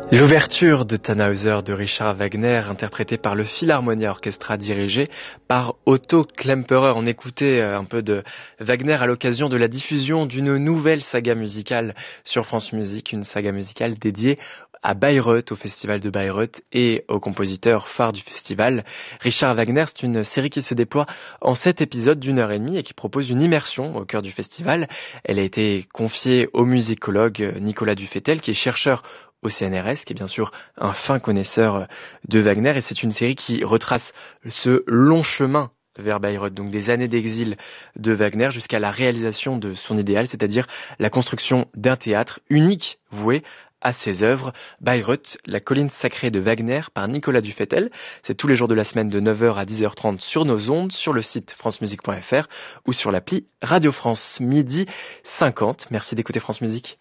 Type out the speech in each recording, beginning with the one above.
L'ouverture de Tannhäuser de Richard Wagner, interprétée par le Philharmonia Orchestra dirigé par Otto Klemperer. On écoutait un peu de Wagner à l'occasion de la diffusion d'une nouvelle saga musicale sur France Musique, une saga musicale dédiée à Bayreuth, au festival de Bayreuth et au compositeur phare du festival. Richard Wagner, c'est une série qui se déploie en 7 épisodes d'1h30 et qui propose une immersion au cœur du festival. Elle a été confiée au musicologue Nicolas Dufetel, qui est chercheur au CNRS, qui est bien sûr un fin connaisseur de Wagner, et c'est une série qui retrace ce long chemin vers Bayreuth, donc des années d'exil de Wagner jusqu'à la réalisation de son idéal, c'est-à-dire la construction d'un théâtre unique voué à ses œuvres. Bayreuth, la colline sacrée de Wagner, par Nicolas Dufetel. C'est tous les jours de la semaine de 9h à 10h30 sur nos ondes, sur le site francemusique.fr ou sur l'appli Radio France, midi 50. Merci d'écouter France Musique.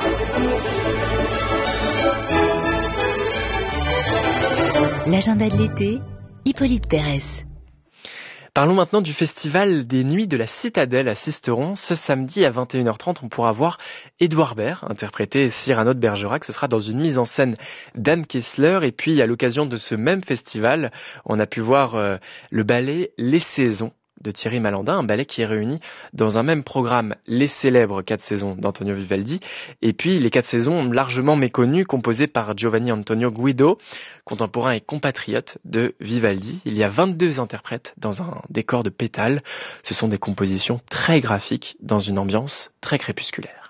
L'agenda de l'été, Hippolyte Pérez. Parlons maintenant du festival des Nuits de la Citadelle à Sisteron. Ce samedi à 21h30, on pourra voir Édouard Baird interpréter Cyrano de Bergerac. Ce sera dans une mise en scène d'Anne Kessler. Et puis, à l'occasion de ce même festival, on a pu voir le ballet Les Saisons de Thierry Malandin, un ballet qui réunit dans un même programme les célèbres 4 saisons d'Antonio Vivaldi et puis les 4 saisons largement méconnues composées par Giovanni Antonio Guido, contemporain et compatriote de Vivaldi. Il y a 22 interprètes dans un décor de pétales. Ce sont des compositions très graphiques dans une ambiance très crépusculaire.